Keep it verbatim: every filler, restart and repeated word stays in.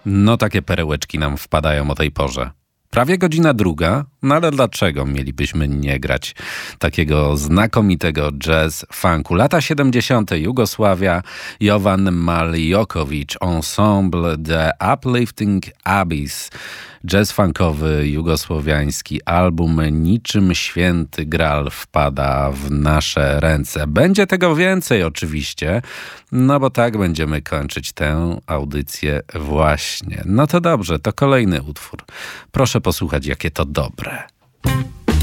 No takie perełeczki nam wpadają o tej porze. Prawie godzina druga, no ale dlaczego mielibyśmy nie grać takiego znakomitego jazz funku? Lata siedemdziesiąte Jugosławia, Jovan Maljokowicz, Ensemble The Uplifting Abyss. Jazz funkowy, jugosłowiański album Niczym Święty Graal wpada w nasze ręce. Będzie tego więcej oczywiście, no bo tak będziemy kończyć tę audycję właśnie. No to dobrze, to kolejny utwór. Proszę posłuchać, jakie to dobre.